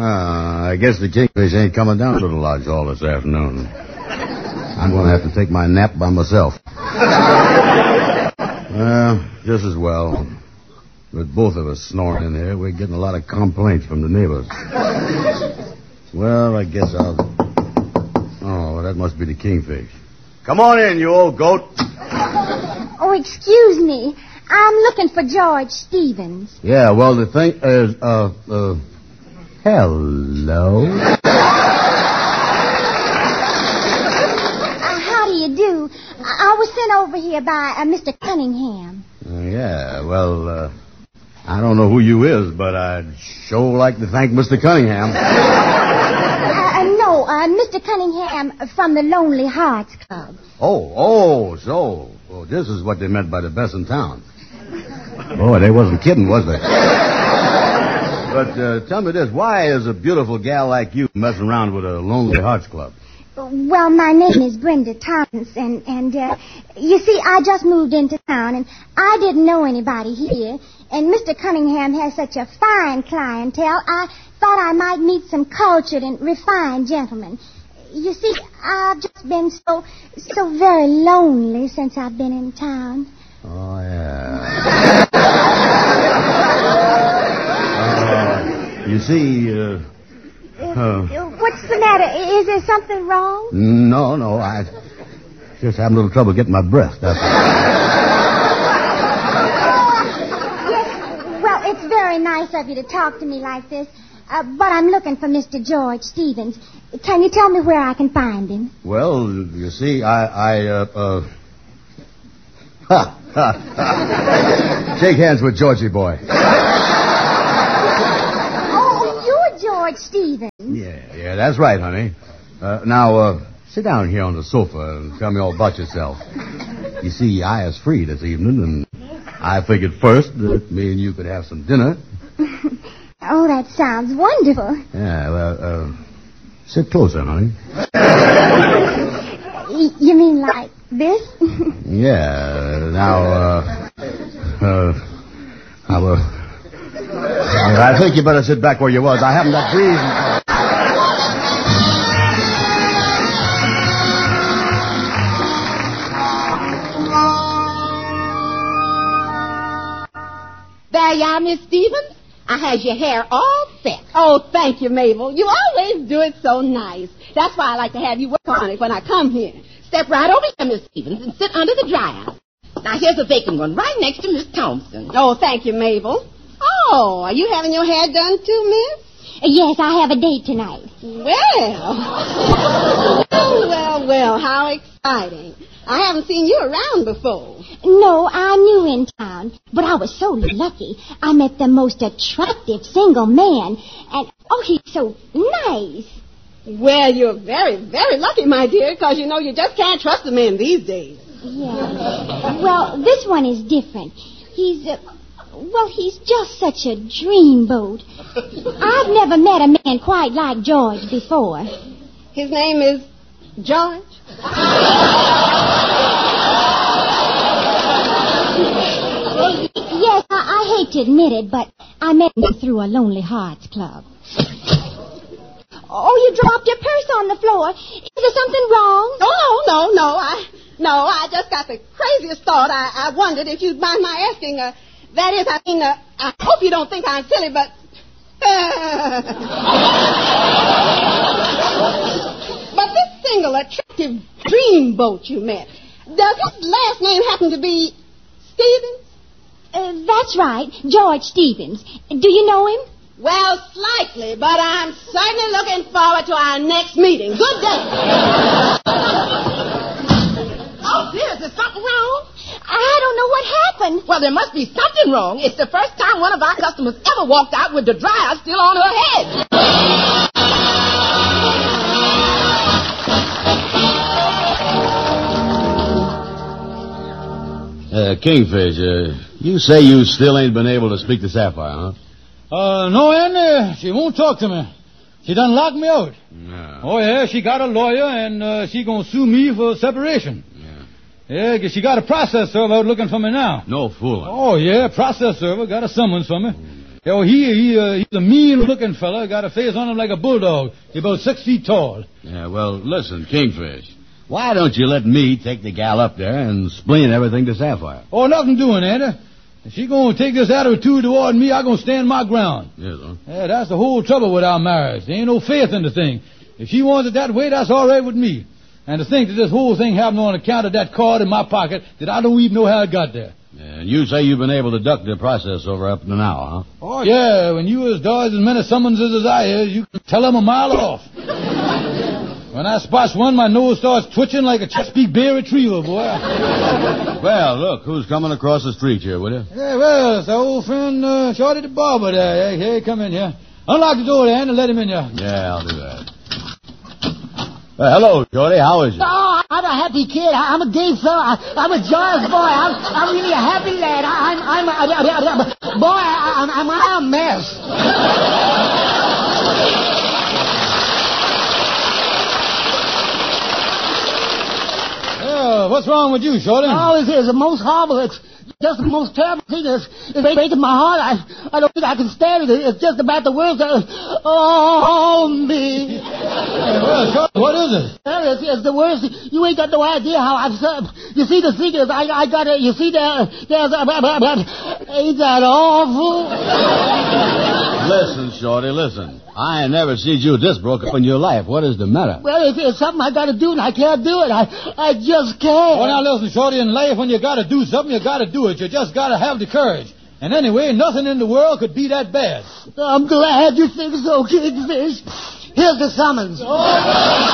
I guess the Kingfish ain't coming down to the lodge hall this afternoon. I'm going to have to take my nap by myself. Well, just as well. With both of us snoring in there, we're getting a lot of complaints from the neighbors. Well, I guess I'll... Oh, that must be the Kingfish. Come on in, you old goat. Oh, excuse me. I'm looking for George Stevens. Yeah, well, the thing is, hello. How do you do? I was sent over here by Mr. Cunningham. Yeah, well, I don't know who you is, but I'd sure like to thank Mr. Cunningham. No, Mr. Cunningham from the Lonely Hearts Club. So this is what they meant by the best in town. Boy, they wasn't kidding, was they? But tell me this, why is a beautiful gal like you messing around with a Lonely Hearts Club? Well, my name is Brenda Thomas, and you see, I just moved into town, and I didn't know anybody here, and Mr. Cunningham has such a fine clientele, I thought I might meet some cultured and refined gentlemen. You see, I've just been so very lonely since I've been in town. Oh, yeah. You see, What's the matter? Is there something wrong? No, I just having a little trouble getting my breath, that's all. Yes, well, it's very nice of you to talk to me like this, but I'm looking for Mr. George Stevens. Can you tell me where I can find him? Well, you see, Shake hands with Georgie boy. Oh, you're George Stevens. Yeah, that's right, honey. Now, sit down here on the sofa and tell me all about yourself. You see, I is free this evening, and I figured first that me and you could have some dinner. Oh, that sounds wonderful. Yeah, well, sit closer, honey. You mean like this? Yeah, now, I think you better sit back where you was. I haven't got breeze. There you are, Miss Stevens. I has your hair all set. Oh, thank you, Mabel. You always do it so nice. That's why I like to have you work on it when I come here. Step right over here, Miss Stevens, and sit under the dryer. Now, here's a vacant one right next to Miss Thompson. Oh, thank you, Mabel. Oh, are you having your hair done too, Miss? Yes, I have a date tonight. Well, how exciting. I haven't seen you around before. No, I'm new in town, but I was so lucky. I met the most attractive single man, and, oh, he's so nice. Well, you're very, very lucky, my dear, because, you know, you just can't trust a man these days. Yeah. Well, this one is different. He's just such a dreamboat. I've never met a man quite like George before. His name is George? Yes, I hate to admit it, but I met him through a Lonely Hearts Club. Oh, you dropped your purse on the floor. Is there something wrong? Oh, no. I just got the craziest thought. I wondered if you'd mind my asking. I hope you don't think I'm silly, but... But this single, attractive dreamboat you met, does his last name happen to be Stevens? That's right, George Stevens. Do you know him? Well, slightly, but I'm certainly looking forward to our next meeting. Good day. Oh, dear, is there something wrong? I don't know what happened. Well, there must be something wrong. It's the first time one of our customers ever walked out with the dryer still on her head. Kingfish, you say you still ain't been able to speak to Sapphire, huh? No, Andy. She won't talk to me. She done locked me out. No. Oh, yeah, she got a lawyer, and she gonna sue me for separation. Yeah, 'cause she got a process server out looking for me now. No fooling. Oh, yeah, process server got a summons for me. Yo, he's a mean-looking fella. Got a face on him like a bulldog. He's about 6 feet tall. Yeah, well, listen, Kingfish. Why don't you let me take the gal up there and explain everything to Sapphire? Oh, nothing doing, Andy. If she gonna take this attitude toward me, I gonna stand my ground. Yes, huh? Yeah, that's the whole trouble with our marriage. There ain't no faith in the thing. If she wants it that way, that's all right with me. And to think that this whole thing happened on account of that card in my pocket that I don't even know how it got there. Yeah, and you say you've been able to duck the process over up to now, huh? Oh, yeah, when you as dodge as many summonses as I is, you can tell them a mile off. When I spots one, my nose starts twitching like a Chesapeake Bay retriever, boy. Well, look, who's coming across the street here, will you? Yeah, well, it's our old friend, Shorty the barber there. Hey, come in here. Unlock the door there and let him in here. Yeah, I'll do that. Hello, Shorty. How is it? Oh, I'm a happy kid. I'm a gay fella. I'm a joyous boy. I'm really a happy lad. I'm a mess. Yeah, what's wrong with you, Shorty? Oh, it's the most horrible. It's just the most terrible thing. It's breaking my heart. I don't think I can stand it. It's just about the words that... Oh, me. Hey, well, Shorty, what is it? Well, it's the worst. You ain't got no idea how I'm... You see, the thing is, I got it. You see, there's... Ain't that awful? Listen, Shorty, listen. I ain't never seen you this broke up in your life. What is the matter? Well, it's something I got to do, and I can't do it. I just can't. Oh, now listen, Shorty, in life, when you got to do something, you got to do it. You just got to have the courage. And anyway, nothing in the world could be that bad. I'm glad you think so, Kingfish. Here's the summons.